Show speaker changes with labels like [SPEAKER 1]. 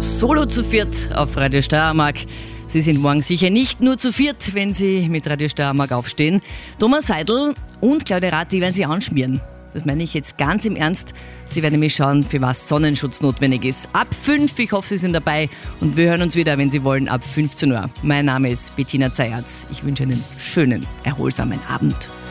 [SPEAKER 1] Solo zu viert auf Radio Steiermark. Sie sind morgen sicher nicht nur zu viert, wenn Sie mit Radio Steiermark aufstehen. Thomas Seidel und Claudia Rath, die werden Sie anschmieren. Das meine ich jetzt ganz im Ernst. Sie werden nämlich schauen, für was Sonnenschutz notwendig ist. Ab 5, ich hoffe, Sie sind dabei. Und wir hören uns wieder, wenn Sie wollen, ab 15 Uhr. Mein Name ist Bettina Zayatz. Ich wünsche einen schönen, erholsamen Abend.